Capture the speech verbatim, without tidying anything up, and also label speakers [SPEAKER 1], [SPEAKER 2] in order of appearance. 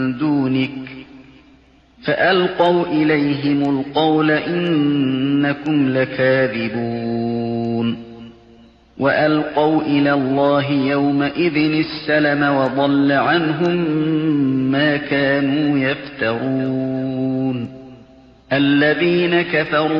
[SPEAKER 1] دونك فألقوا إليهم القول إنكم لكاذبون وألقوا إلى الله يومئذ السلم وضل عنهم ما كانوا يفترون الذين كفروا